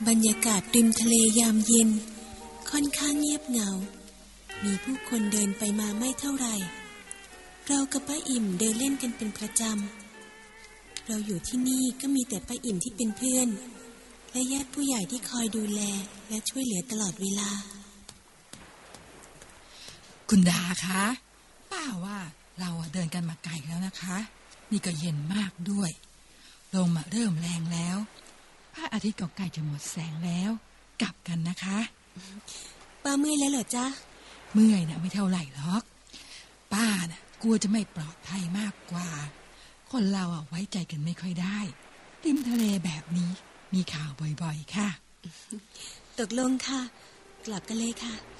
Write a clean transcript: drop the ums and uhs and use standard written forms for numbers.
บรรยากาศริมทะเลยามเย็นค่อนข้างเงียบเหงามีผู้คนเดินไปมาไม่เท่าไหร่เรากับป้าอิ่มเดินเล่นกันเป็นประจำเราอยู่ที่นี่ก็มีแต่ป้าอิ่มที่เป็นเพื่อนและญาติผู้ใหญ่ที่คอยดูแลและช่วยเหลือตลอดเวลาคุณดาคะป้าว่าเราเดินกันมาไกลแล้วนะคะนี่ก็เย็นมากด้วยลมเริ่มแรงแล้วพระอาทิตย์ก็ใกล้จะหมดแสงแล้วกลับกันนะคะป้าเมื่อยแล้วเหรอจ๊ะเมื่อยนะไม่เท่าไหร่หรอกป้าน่ะกลัวจะไม่ปลอดภัยมากกว่าคนเราไว้ใจกันไม่ค่อยได้ริมทะเลแบบนี้มีข่าวบ่อยๆค่ะตกลงค่ะกลับกันเลยค่ะ